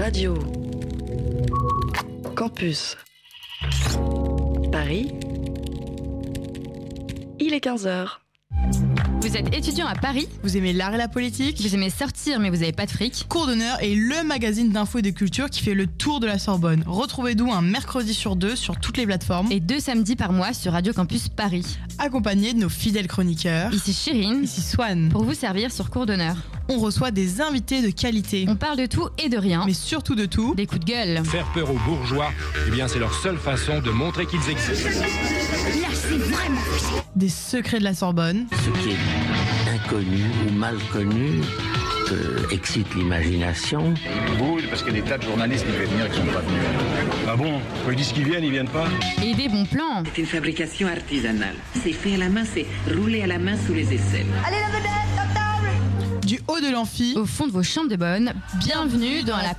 Radio Campus Paris. Il est 15h. Vous êtes étudiant à Paris, vous aimez l'art et la politique, vous aimez sortir mais vous n'avez pas de fric. Cours d'honneur est le magazine d'infos et de culture qui fait le tour de la Sorbonne. Retrouvez-nous un mercredi sur 2 sur toutes les plateformes et 2 samedis par mois sur Radio Campus Paris. Accompagnés de nos fidèles chroniqueurs. Ici Chérine, ici Swan. Pour vous servir sur Cours d'honneur. On reçoit des invités de qualité. On parle de tout et de rien. Mais surtout de tout. Des coups de gueule. Faire peur aux bourgeois, eh bien c'est leur seule façon de montrer qu'ils existent. Là, c'est vraiment facile. Des secrets de la Sorbonne. Ce qui est inconnu ou mal connu excite l'imagination. Oui, parce qu'il y a des tas de journalistes qui devaient venir et qui ne sont pas venus. Ah bon? Quand ils disent qu'ils viennent pas? Et des bons plans. C'est une fabrication artisanale. C'est fait à la main, c'est roulé à la main sous les aisselles. Allez, la vedette, à table! Du haut de l'amphi, au fond de vos chambres de bonne, bienvenue dans la